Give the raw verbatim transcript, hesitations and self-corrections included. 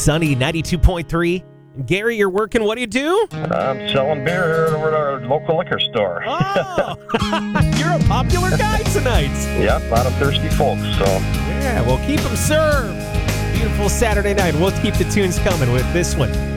Sunny ninety-two point three. And Gary, you're working. What do you do? I'm selling beer over at our local liquor store. Oh, you're a popular guy tonight. Yep, a lot of thirsty folks. So Yeah, well, keep them served. Beautiful Saturday night. We'll keep the tunes coming with this one.